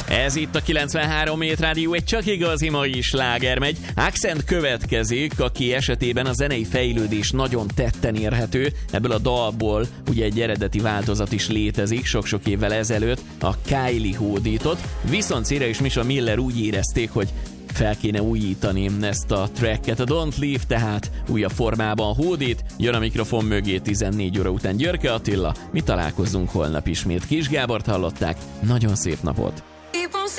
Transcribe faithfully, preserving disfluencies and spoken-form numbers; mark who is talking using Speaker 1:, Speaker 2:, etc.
Speaker 1: Ez itt a kilencvenhárom Hét Rádió, egy csak igazi mai sláger megy. Accent következik, aki esetében a zenei fejlődés nagyon tetten érhető. Ebből a dalból ugye egy eredeti változat is létezik sok-sok évvel ezelőtt, a Kylie hódított. Viszont Cira és Misha Miller úgy érezték, hogy fel kéne újítani ezt a tracket. A Don't Leave tehát újabb formában hódít, jön a mikrofon mögé tizennégy óra után Györke Attila, mi találkozzunk holnap ismét. Kis Gábort hallották, nagyon szép napot!